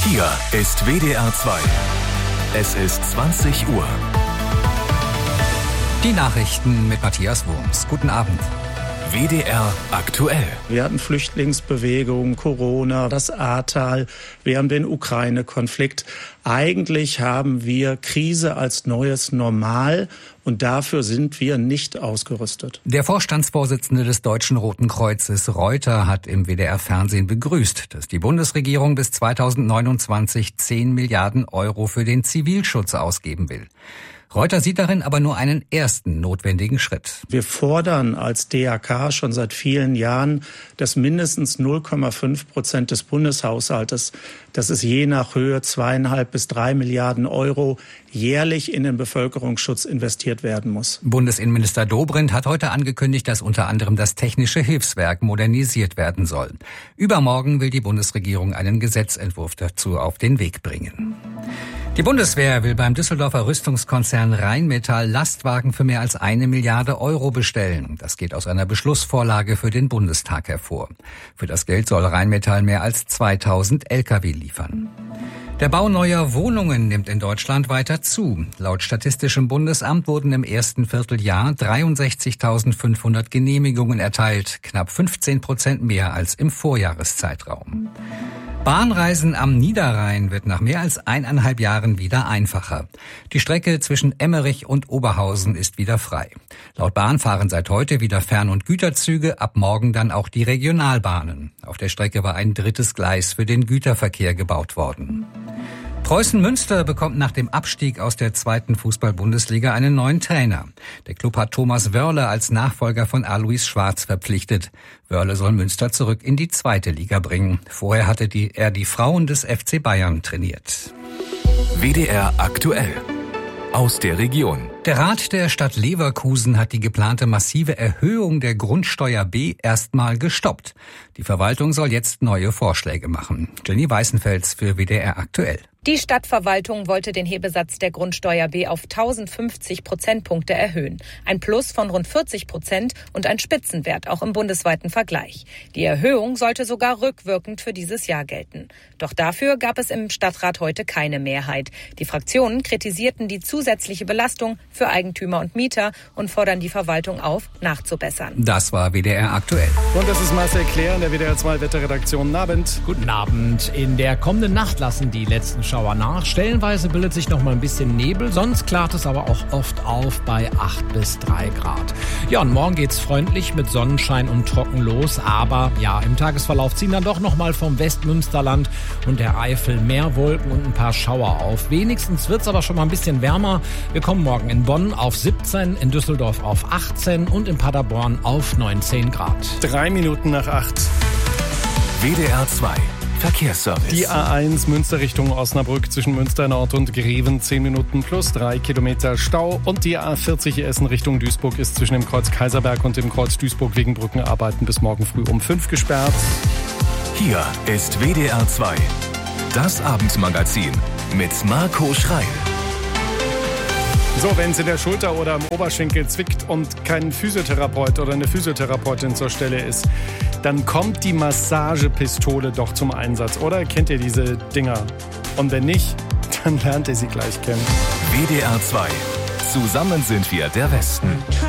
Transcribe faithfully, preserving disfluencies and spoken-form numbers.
Hier ist W D R zwei. Es ist zwanzig Uhr. Die Nachrichten mit Matthias Wurms. Guten Abend. W D R aktuell. Wir hatten Flüchtlingsbewegungen, Corona, das Ahrtal, wir haben den Ukraine-Konflikt. Eigentlich haben wir Krise als neues Normal und dafür sind wir nicht ausgerüstet. Der Vorstandsvorsitzende des Deutschen Roten Kreuzes, Reuter, hat im W D R-Fernsehen begrüßt, dass die Bundesregierung bis zweitausendneunundzwanzig zehn Milliarden Euro für den Zivilschutz ausgeben will. Reuter sieht darin aber nur einen ersten notwendigen Schritt. Wir fordern als D R K schon seit vielen Jahren, dass mindestens null Komma fünf Prozent des Bundeshaushaltes, das ist je nach Höhe zweieinhalb bis drei Milliarden Euro, jährlich in den Bevölkerungsschutz investiert werden muss. Bundesinnenminister Dobrindt hat heute angekündigt, dass unter anderem das Technische Hilfswerk modernisiert werden soll. Übermorgen will die Bundesregierung einen Gesetzentwurf dazu auf den Weg bringen. Die Bundeswehr will beim Düsseldorfer Rüstungskonzern Rheinmetall Lastwagen für mehr als eine Milliarde Euro bestellen. Das geht aus einer Beschlussvorlage für den Bundestag hervor. Für das Geld soll Rheinmetall mehr als zweitausend L K W liefern. Der Bau neuer Wohnungen nimmt in Deutschland weiter zu. Laut Statistischem Bundesamt wurden im ersten Vierteljahr dreiundsechzigtausendfünfhundert Genehmigungen erteilt, knapp fünfzehn Prozent mehr als im Vorjahreszeitraum. Bahnreisen am Niederrhein wird nach mehr als eineinhalb Jahren wieder einfacher. Die Strecke zwischen Emmerich und Oberhausen ist wieder frei. Laut Bahn fahren seit heute wieder Fern- und Güterzüge, ab morgen dann auch die Regionalbahnen. Auf der Strecke war ein drittes Gleis für den Güterverkehr gebaut worden. Preußen Münster bekommt nach dem Abstieg aus der zweiten Fußball-Bundesliga einen neuen Trainer. Der Klub hat Thomas Wörle als Nachfolger von Alois Schwarz verpflichtet. Wörle soll Münster zurück in die zweite Liga bringen. Vorher hatte die, er die Frauen des F C Bayern trainiert. W D R aktuell. Aus der Region. Der Rat der Stadt Leverkusen hat die geplante massive Erhöhung der Grundsteuer B erstmal gestoppt. Die Verwaltung soll jetzt neue Vorschläge machen. Jenny Weißenfels für W D R aktuell. Die Stadtverwaltung wollte den Hebesatz der Grundsteuer B auf tausendfünfzig Prozentpunkte erhöhen. Ein Plus von rund vierzig Prozent und ein Spitzenwert auch im bundesweiten Vergleich. Die Erhöhung sollte sogar rückwirkend für dieses Jahr gelten. Doch dafür gab es im Stadtrat heute keine Mehrheit. Die Fraktionen kritisierten die zusätzliche Belastung für Eigentümer und Mieter und fordern die Verwaltung auf, nachzubessern. Das war W D R aktuell. Und das ist Marcel Claire in der W D R zwei Wetterredaktion. Guten Abend. Guten Abend. In der kommenden Nacht lassen die letzten Schauer nach. Stellenweise bildet sich noch mal ein bisschen Nebel, sonst klart es aber auch oft auf bei acht bis drei Grad. Ja, und morgen geht's freundlich mit Sonnenschein und trocken los, aber ja, im Tagesverlauf ziehen dann doch noch mal vom Westmünsterland und der Eifel mehr Wolken und ein paar Schauer auf. Wenigstens wird's aber schon mal ein bisschen wärmer. Wir kommen morgen in Bonn auf siebzehn, in Düsseldorf auf achtzehn und in Paderborn auf neunzehn Grad. Drei Minuten nach acht. W D R zwei. Verkehrsservice. Die A eins Münster Richtung Osnabrück zwischen Münster Nord und Greven zehn Minuten plus drei Kilometer Stau. Und die A vierzig Essen Richtung Duisburg ist zwischen dem Kreuz Kaiserberg und dem Kreuz Duisburg wegen Brückenarbeiten bis morgen früh um fünf gesperrt. Hier ist W D R zwei. Das Abendmagazin mit Marco Schreil. So, wenn es in der Schulter oder im Oberschenkel zwickt und kein Physiotherapeut oder eine Physiotherapeutin zur Stelle ist, dann kommt die Massagepistole doch zum Einsatz. Oder kennt ihr diese Dinger? Und wenn nicht, dann lernt ihr sie gleich kennen. W D R zwei. Zusammen sind wir der Westen.